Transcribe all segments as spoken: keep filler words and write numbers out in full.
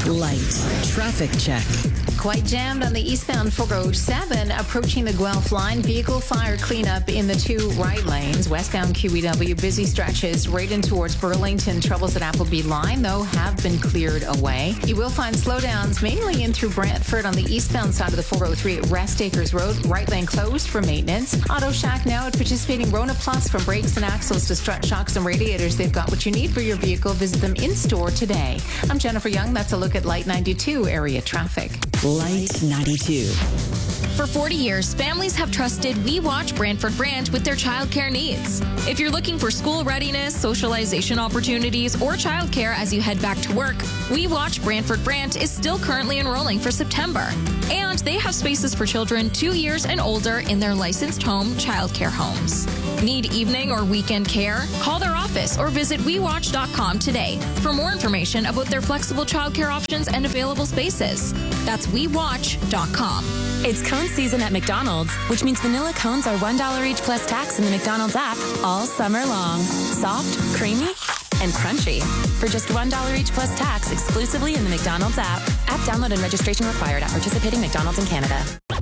Light traffic check. Quite jammed on the eastbound four oh seven approaching the Guelph line. Vehicle fire cleanup in the two right lanes. Westbound Q E W busy stretches right in towards Burlington. Troubles at Appleby line, though, have been cleared away. You will find slowdowns mainly in through Brantford on the eastbound side of the four oh three at Rest Acres Road. Right lane closed for maintenance. Auto Shack now at participating Rona Plus. From brakes and axles to strut shocks and radiators, they've got what you need for your vehicle. Visit them in store today. I'm Jennifer Young. That's a look at Light ninety-two area traffic. Light ninety-two. For forty years, families have trusted We Watch Brantford Brant with their childcare needs. If you're looking for school readiness, socialization opportunities, or childcare as you head back to work, We Watch Brantford Brant is still currently enrolling for September. And they have spaces for children two years and older in their licensed home childcare homes. Need evening or weekend care? Call their office or visit we watch dot com today for more information about their flexible childcare options and available spaces. That's we watch dot com. It's cone season at McDonald's, which means vanilla cones are one dollar each plus tax in the McDonald's app all summer long. Soft, creamy, and crunchy. For just one dollar each plus tax exclusively in the McDonald's app. App download and registration required at participating McDonald's in Canada.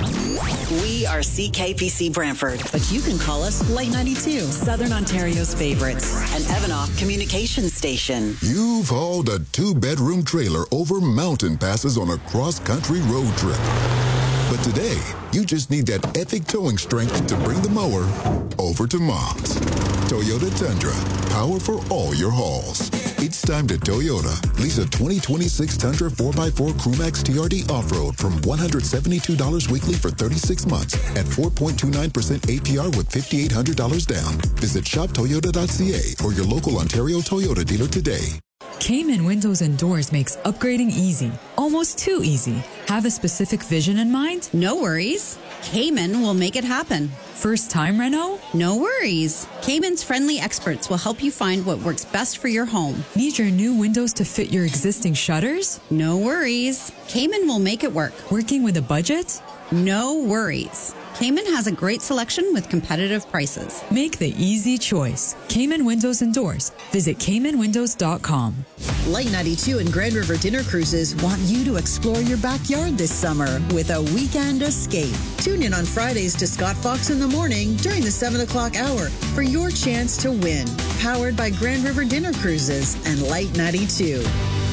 We are C K P C Brantford, but you can call us Light ninety-two, Southern Ontario's favorites, an Evanoff communication station. You've hauled a two-bedroom trailer over mountain passes on a cross-country road trip. But today, you just need that epic towing strength to bring the mower over to Mom's. Toyota Tundra, power for all your hauls. It's time to Toyota. Lease a twenty twenty-six Tundra four by four Crewmax T R D Off-Road from one hundred seventy-two dollars weekly for thirty-six months at four point two nine percent A P R with five thousand eight hundred dollars down. Visit shop toyota dot c a or your local Ontario Toyota dealer today. Cayman Windows and Doors makes upgrading easy, almost too easy. Have a specific vision in mind? No worries. Cayman will make it happen. First time reno? No worries. Cayman's friendly experts will help you find what works best for your home. Need your new windows to fit your existing shutters? No worries. Cayman will make it work. Working with a budget? No worries. Cayman has a great selection with competitive prices. Make the easy choice. Cayman Windows and Doors. Visit cayman windows dot com. Light ninety-two and Grand River Dinner Cruises want you to explore your backyard this summer with a weekend escape. Tune in on Fridays to Scott Fox in the Morning during the seven o'clock hour for your chance to win. Powered by Grand River Dinner Cruises and Light ninety-two.